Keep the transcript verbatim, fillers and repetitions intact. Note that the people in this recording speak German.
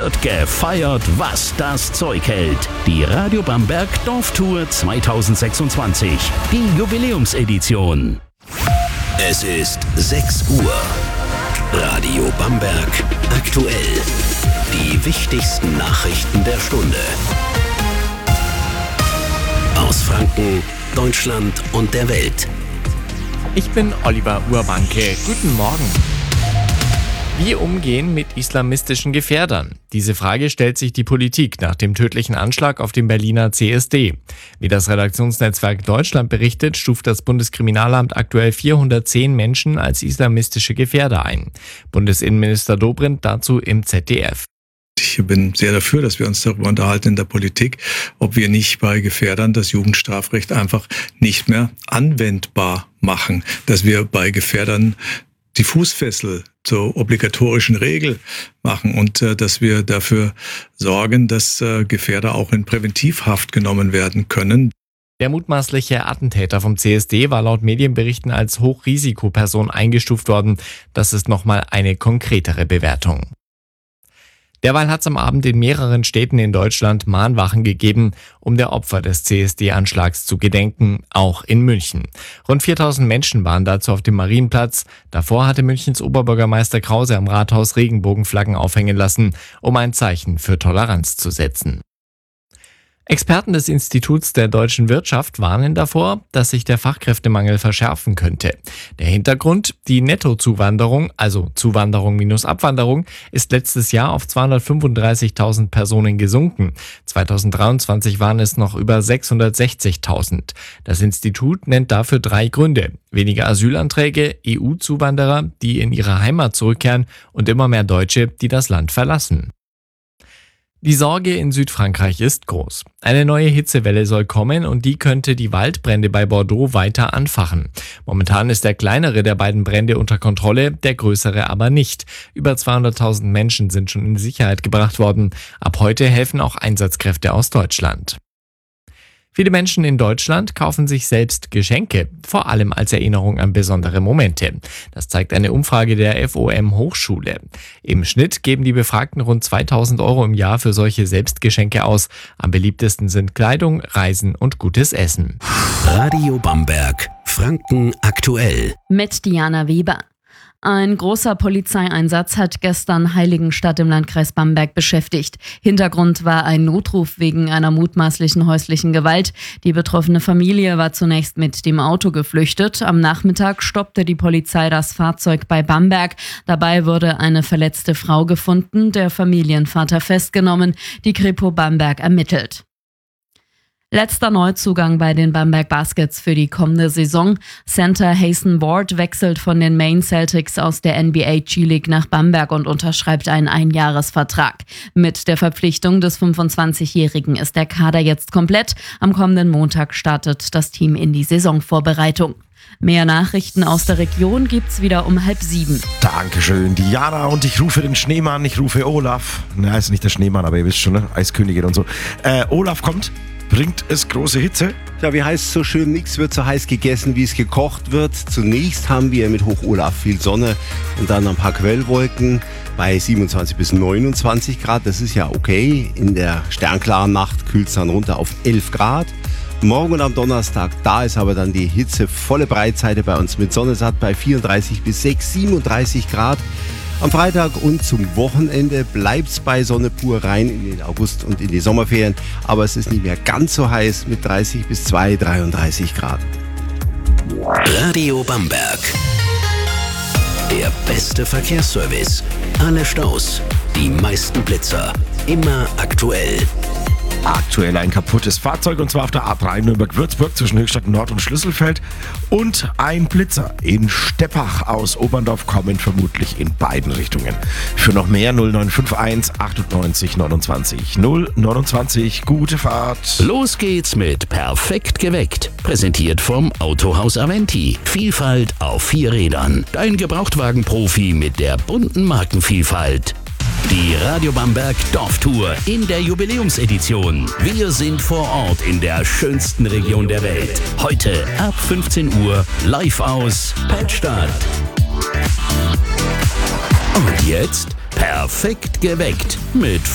wird gefeiert, was das Zeug hält. Die Radio Bamberg Dorftour zweitausendsechsundzwanzig. Die Jubiläumsedition. Es ist sechs Uhr. Radio Bamberg aktuell. Die wichtigsten Nachrichten der Stunde. Aus Franken, Deutschland und der Welt. Ich bin Oliver Urbanke. Guten Morgen. Wie umgehen mit islamistischen Gefährdern? Diese Frage stellt sich die Politik nach dem tödlichen Anschlag auf dem Berliner C S D. Wie das Redaktionsnetzwerk Deutschland berichtet, stuft das Bundeskriminalamt aktuell vierhundertzehn Menschen als islamistische Gefährder ein. Bundesinnenminister Dobrindt dazu im Z D F. Ich bin sehr dafür, dass wir uns darüber unterhalten in der Politik, ob wir nicht bei Gefährdern das Jugendstrafrecht einfach nicht mehr anwendbar machen, dass wir bei Gefährdern die Fußfessel zur obligatorischen Regel machen und äh, dass wir dafür sorgen, dass äh, Gefährder auch in Präventivhaft genommen werden können. Der mutmaßliche Attentäter vom C S D war laut Medienberichten als Hochrisikoperson eingestuft worden. Das ist nochmal eine konkretere Bewertung. Derweil hat es am Abend in mehreren Städten in Deutschland Mahnwachen gegeben, um der Opfer des C S D-Anschlags zu gedenken, auch in München. Rund viertausend Menschen waren dazu auf dem Marienplatz. Davor hatte Münchens Oberbürgermeister Krause am Rathaus Regenbogenflaggen aufhängen lassen, um ein Zeichen für Toleranz zu setzen. Experten des Instituts der deutschen Wirtschaft warnen davor, dass sich der Fachkräftemangel verschärfen könnte. Der Hintergrund: die Nettozuwanderung, also Zuwanderung minus Abwanderung, ist letztes Jahr auf zweihundertfünfunddreißigtausend Personen gesunken. zweitausenddreiundzwanzig waren es noch über sechshundertsechzigtausend. Das Institut nennt dafür drei Gründe: weniger Asylanträge, E U-Zuwanderer, die in ihre Heimat zurückkehren, und immer mehr Deutsche, die das Land verlassen. Die Sorge in Südfrankreich ist groß. Eine neue Hitzewelle soll kommen und die könnte die Waldbrände bei Bordeaux weiter anfachen. Momentan ist der kleinere der beiden Brände unter Kontrolle, der größere aber nicht. Über zweihunderttausend Menschen sind schon in Sicherheit gebracht worden. Ab heute helfen auch Einsatzkräfte aus Deutschland. Viele Menschen in Deutschland kaufen sich selbst Geschenke, vor allem als Erinnerung an besondere Momente. Das zeigt eine Umfrage der F O M Hochschule. Im Schnitt geben die Befragten rund zweitausend Euro im Jahr für solche Selbstgeschenke aus. Am beliebtesten sind Kleidung, Reisen und gutes Essen. Radio Bamberg, Franken aktuell. Mit Diana Weber. Ein großer Polizeieinsatz hat gestern Heiligenstadt im Landkreis Bamberg beschäftigt. Hintergrund war ein Notruf wegen einer mutmaßlichen häuslichen Gewalt. Die betroffene Familie war zunächst mit dem Auto geflüchtet. Am Nachmittag stoppte die Polizei das Fahrzeug bei Bamberg. Dabei wurde eine verletzte Frau gefunden, der Familienvater festgenommen. Die Kripo Bamberg ermittelt. Letzter Neuzugang bei den Bamberg Baskets für die kommende Saison. Center Hazen Ward wechselt von den Maine Celtics aus der N B A G-League nach Bamberg und unterschreibt einen Einjahresvertrag. Mit der Verpflichtung des fünfundzwanzigjährigen ist der Kader jetzt komplett. Am kommenden Montag startet das Team in die Saisonvorbereitung. Mehr Nachrichten aus der Region gibt's wieder um halb sieben. Dankeschön, Diana. Und ich rufe den Schneemann, ich rufe Olaf. Na, ist nicht der Schneemann, aber ihr wisst schon, ne? Eiskönigin und so. Äh, Olaf kommt. Bringt es große Hitze? Ja, wie heißt es so schön, nichts wird so heiß gegessen, wie es gekocht wird. Zunächst haben wir mit Hoch Olaf viel Sonne und dann ein paar Quellwolken bei siebenundzwanzig bis neunundzwanzig Grad. Das ist ja okay. In der sternklaren Nacht kühlt es dann runter auf elf Grad. Morgen und am Donnerstag, da ist aber dann die Hitze volle Breitseite bei uns mit Sonne satt bei vierunddreißig bis sechs, siebenunddreißig Grad. Am Freitag und zum Wochenende bleibt's bei Sonne pur rein in den August und in die Sommerferien. Aber es ist nicht mehr ganz so heiß mit dreißig bis zwei, dreiunddreißig Grad. Radio Bamberg. Der beste Verkehrsservice. Alle Staus, die meisten Blitzer. Immer aktuell. Aktuell ein kaputtes Fahrzeug, und zwar auf der A drei Nürnberg-Würzburg zwischen Höchstadt Nord und Schlüsselfeld, und ein Blitzer in Steppach aus Oberndorf kommen vermutlich in beiden Richtungen. Für noch mehr null neun fünf eins achtundneunzig neunundzwanzig null neunundzwanzig. Gute Fahrt. Los geht's mit Perfekt geweckt. Präsentiert vom Autohaus Aventi. Vielfalt auf vier Rädern. Dein Gebrauchtwagen-Profi mit der bunten Markenvielfalt. Die Radio Bamberg Dorftour in der Jubiläumsedition. Wir sind vor Ort in der schönsten Region der Welt. Heute ab fünfzehn Uhr live aus Pettstadt. Und jetzt perfekt geweckt mit